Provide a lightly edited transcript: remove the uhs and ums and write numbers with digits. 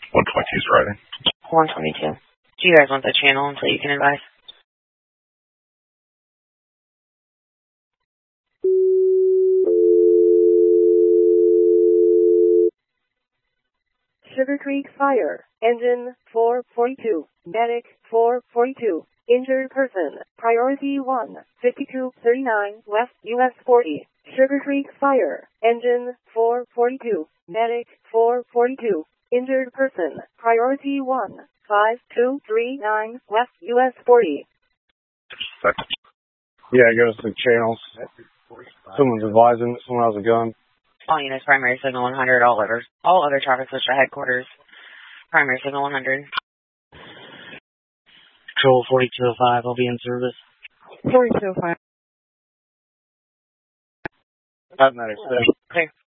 122's riding. 122. Do you guys want the channel until you can advise? Sugar Creek Fire, engine 442, medic 442, injured person, priority 1, 5239 West US 40. Sugar Creek Fire, engine 442, medic 442, injured person, priority 1, 5239 West US 40. Yeah, it goes to channels. Someone's advising that someone has a gun. All units, primary signal 100, all other traffic switch to headquarters. Primary signal 100. Control 4205, I'll be in service. 4205. That matters. Clear.